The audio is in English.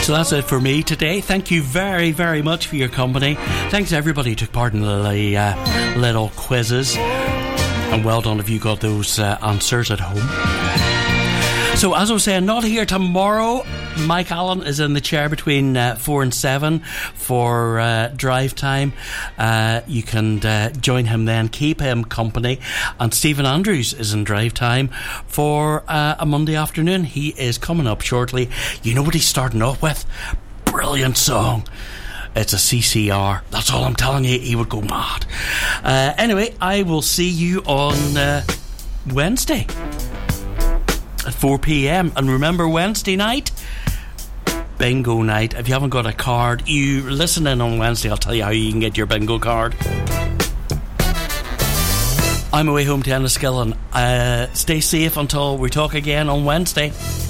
So that's it for me today. Thank you very, very much for your company. Thanks to everybody who took part in the little quizzes. And well done if you got those answers at home. So as I was saying, not here tomorrow. Mike Allen is in the chair between 4 and 7 for drive time. You can join him then, keep him company. And Stephen Andrews is in drive time for a Monday afternoon. He is coming up shortly. You know what he's starting off with? Brilliant song. It's a CCR. That's all I'm telling you. He would go mad. Anyway, I will see you on Wednesday at 4 p.m. And remember, Wednesday night, bingo night. If you haven't got a card, you listen in on Wednesday. I'll tell you how you can get your bingo card. I'm away home to Enniskillen. Stay safe until we talk again on Wednesday.